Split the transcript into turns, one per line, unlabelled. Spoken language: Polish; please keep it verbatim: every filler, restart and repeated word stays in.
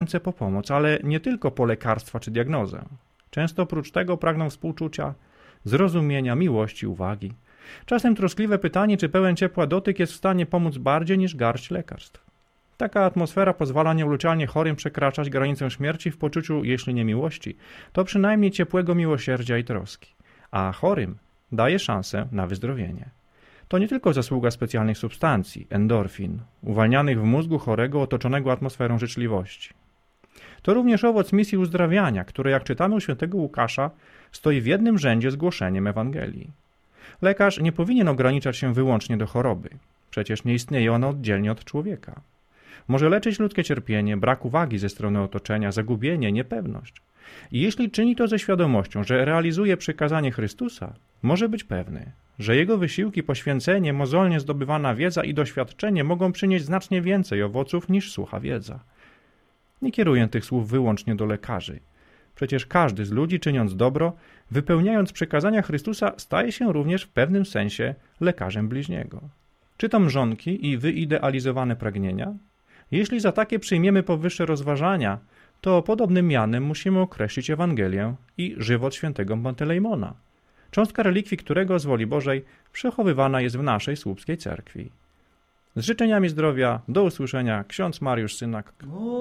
ręce po pomoc, ale nie tylko po lekarstwa czy diagnozę. Często oprócz tego pragną współczucia, zrozumienia, miłości, uwagi. Czasem troskliwe pytanie, czy pełen ciepła dotyk jest w stanie pomóc bardziej niż garść lekarstw. Taka atmosfera pozwala nieuleczalnie chorym przekraczać granicę śmierci w poczuciu, jeśli nie miłości, to przynajmniej ciepłego miłosierdzia i troski. A chorym daje szansę na wyzdrowienie. To nie tylko zasługa specjalnych substancji, endorfin, uwalnianych w mózgu chorego otoczonego atmosferą życzliwości. To również owoc misji uzdrawiania, które, jak czytamy u świętego Łukasza, stoi w jednym rzędzie z głoszeniem Ewangelii. Lekarz nie powinien ograniczać się wyłącznie do choroby. Przecież nie istnieje ona oddzielnie od człowieka. Może leczyć ludzkie cierpienie, brak uwagi ze strony otoczenia, zagubienie, niepewność. I jeśli czyni to ze świadomością, że realizuje przykazanie Chrystusa, może być pewny, że jego wysiłki, poświęcenie, mozolnie zdobywana wiedza i doświadczenie mogą przynieść znacznie więcej owoców niż sucha wiedza. Nie kieruję tych słów wyłącznie do lekarzy. Przecież każdy z ludzi, czyniąc dobro, wypełniając przykazania Chrystusa, staje się również w pewnym sensie lekarzem bliźniego. Czy to mrzonki i wyidealizowane pragnienia? Jeśli za takie przyjmiemy powyższe rozważania, to podobnym mianem musimy określić Ewangelię i żywot świętego Pantelejmona, cząstka relikwii którego z woli Bożej przechowywana jest w naszej słupskiej cerkwi. Z życzeniami zdrowia, do usłyszenia, ksiądz Mariusz Synak.